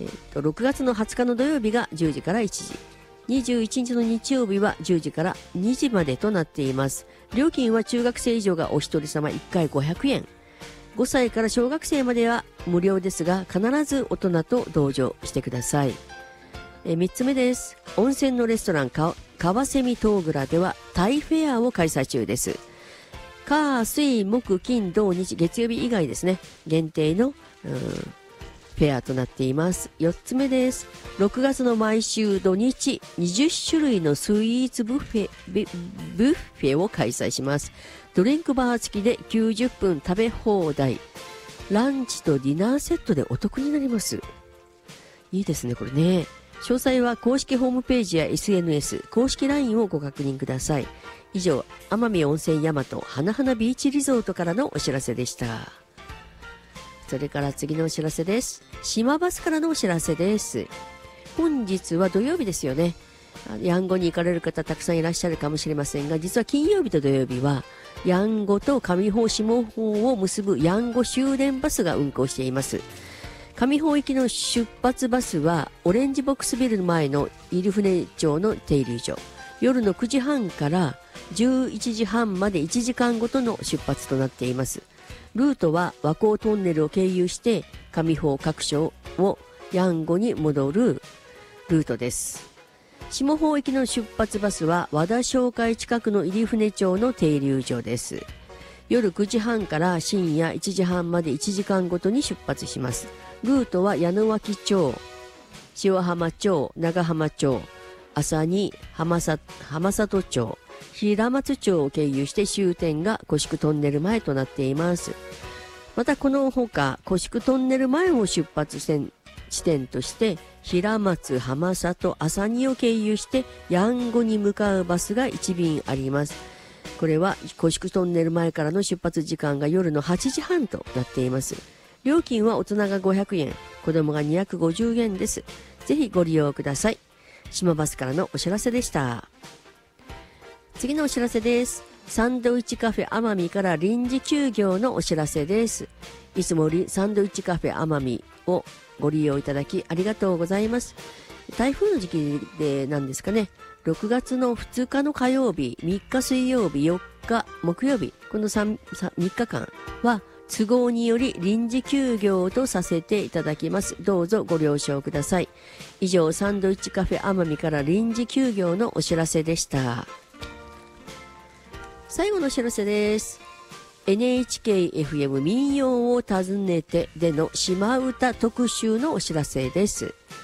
6月の20日の土曜日が10時から1時。21日の日曜日は10時から2時までとなっています。料金は中学生以上がお一人様1回500円。5歳から小学生までは無料ですが、必ず大人と同乗してください。3つ目です。温泉のレストラン川蝉東蔵ではタイフェアを開催中です。火水木金土日月曜日以外ですね、限定のフェアとなっています。4つ目です。6月の毎週土日20種類のスイーツブッフェを開催します。ドリンクバー付きで90分食べ放題。ランチとディナーセットでお得になります。いいですね、これね。詳細は公式ホームページや SNS、公式 LINE をご確認ください。以上、奄美温泉大和花々ビーチリゾートからのお知らせでした。それから次のお知らせです。島バスからのお知らせです。本日は土曜日ですよね。ヤンゴに行かれる方たくさんいらっしゃるかもしれませんが、実は金曜日と土曜日はヤンゴと上保下保を結ぶヤンゴ終電バスが運行しています。上保行きの出発バスはオレンジボックスビルの前の入船町の停留所、夜の9時半から11時半まで1時間ごとの出発となっています。ルートは和光トンネルを経由して上保各所をヤンゴに戻るルートです。下保行きの出発バスは和田商会近くの入船町の停留所です。夜9時半から深夜1時半まで1時間ごとに出発します。ルートは矢野脇町、塩浜町、長浜町、朝に浜里町、平松町を経由して終点が古宿トンネル前となっています。またこのほか古宿トンネル前を出発地点として平松、浜里、朝にを経由してヤンゴに向かうバスが1便あります。これは古宿トンネル前からの出発時間が夜の8時半となっています。料金は大人が500円、子供が250円です。ぜひご利用ください。島バスからのお知らせでした。次のお知らせです。サンドイッチカフェ奄美から臨時休業のお知らせです。いつもよりサンドイッチカフェ奄美をご利用いただきありがとうございます。台風の時期でなんですかね、6月の2日の火曜日、3日水曜日、4日木曜日、この 3日間は都合により臨時休業とさせていただきます。どうぞご了承ください。以上、サンドイッチカフェ奄美から臨時休業のお知らせでした。最後のお知らせです。NHKFM 民謡を訪ねてでの島唄特集のお知らせです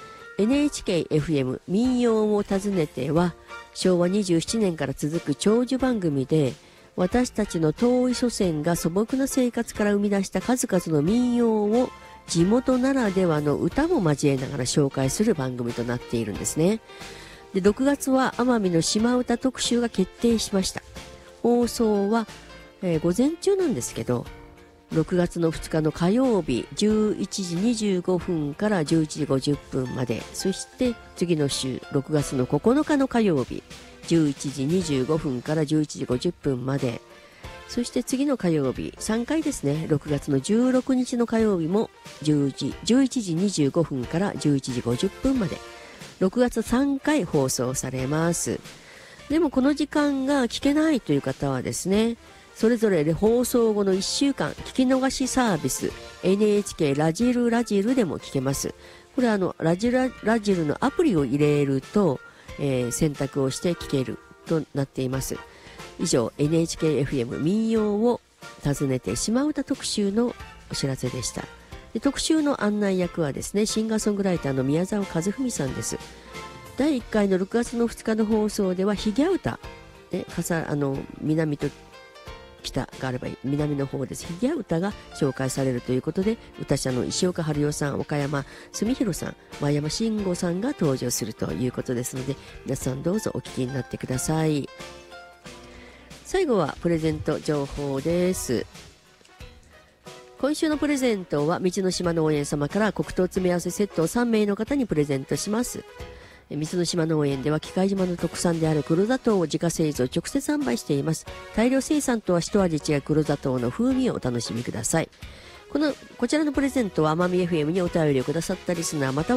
。NHKFM 民謡を訪ねては昭和27年から続く長寿番組で、私たちの遠い祖先が素朴な生活から生み出した数々の民謡を地元ならではの歌も交えながら紹介する番組となっているんですね。で、6月は奄美の島唄特集が決定しました。放送は、午前中なんですけど、6月の2日の火曜日11時25分から11時50分まで、そして次の週6月の9日の火曜日11時25分から11時50分まで、そして次の火曜日3回ですね、6月の16日の火曜日も11時25分から11時50分まで、6月3回放送されます。でもこの時間が聞けないという方はですね、それぞれで放送後の1週間聞き逃しサービス NHK ラジルでも聞けます。これラジルのアプリを入れると、選択をして聞けるとなっています。以上、 NHKFM 民謡を訪ねて島唄特集のお知らせでした。で、特集の案内役はですね、シンガーソングライターの宮沢和文さんです。第1回の6月の2日の放送ではひぎゃ唄、南と北があれば南の方です。ひぎゃ唄が紹介されるということで、歌者の石岡春代さん、岡山澄弘さん、前山慎吾さんが登場するということですので、皆さんどうぞお聞きになってください。最後はプレゼント情報です。今週のプレゼントは道の島農園様から黒糖詰め合わせセットを3名の方にプレゼントします。水の島農園では喜界島の特産である黒砂糖を自家製造直接販売しています。大量生産とは一味違う黒砂糖の風味をお楽しみください。こちらのプレゼントは奄美 FM にお便りをくださったリスナーまたは